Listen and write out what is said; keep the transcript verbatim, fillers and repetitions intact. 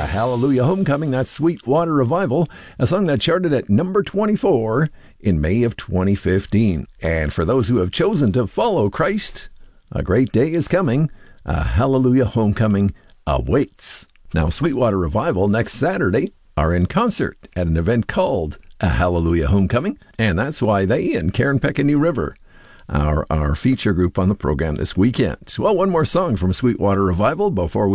Hallelujah Homecoming. That's Sweetwater Revival, a song that charted at number twenty-four in May of twenty fifteen. And for those who have chosen to follow Christ, a great day is coming. A Hallelujah Homecoming awaits. Now, Sweetwater Revival next Saturday are in concert at an event called A Hallelujah Homecoming, and that's why they and Karen Peck and New River are our feature group on the program this weekend. Well, one more song from Sweetwater Revival before we